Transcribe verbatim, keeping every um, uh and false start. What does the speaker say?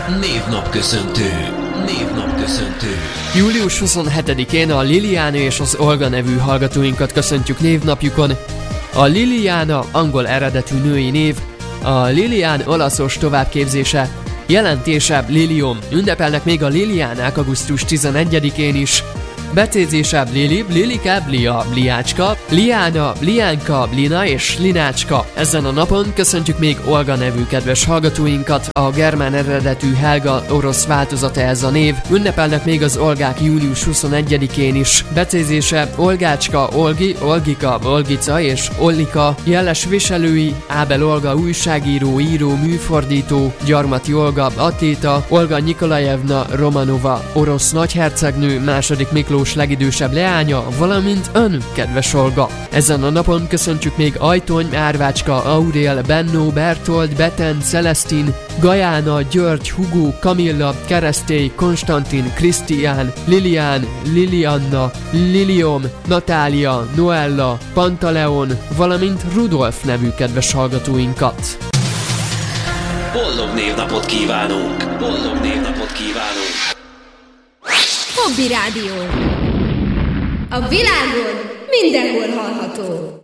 Névnapköszöntő. Névnapköszöntő. július huszonhetedikén a Liliana és az Olga nevű hallgatóinkat köszöntjük névnapjukon. A Liliana angol eredetű női név, a Lilian olaszos továbbképzése, jelentése Lilium. Ünnepelnek még a Liliánák augusztus tizenegyedikén is. Becézése Lili, Lilike, Lia, Liácska, Liána, Liánka, Lina és Linácska. Ezen a napon köszöntjük még Olga nevű kedves hallgatóinkat, a germán eredetű Helga orosz változata ez a név. Ünnepelnek még az Olgák július huszonegyedikén is. Becézése Olgácska, Olgi, Olgika, Olgica és Ollika. Jeles viselői Ábel Olga újságíró, író, műfordító, Gyarmati Olga atléta, Olga Nikolajevna Romanova orosz nagyhercegnő, második Miklós legidősebb leánya, valamint ön, kedves Olga. Ezen a napon köszöntjük még Ajtony, Árvácska, Aurél, Benno, Bertold, Beten, Celestin, Gajána, György, Hugo, Kamilla, Keresztély, Konstantin, Krisztián, Lilián, Lilianna, Lilium, Natália, Noella, Pantaleon, valamint Rudolf nevű kedves hallgatóinkat. Boldog névnapot kívánunk! Boldog névnapot kívánunk! Hobby Rádió. A világon mindenhol hallható.